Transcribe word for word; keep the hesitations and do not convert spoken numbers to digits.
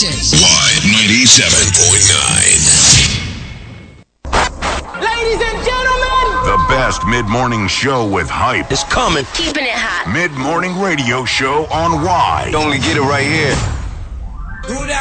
is Y ninety-seven point nine. Ladies and gentlemen, the best mid-morning show with hype is coming. Keeping it hot. Mid-morning radio show on Y. Only get it right here. who that?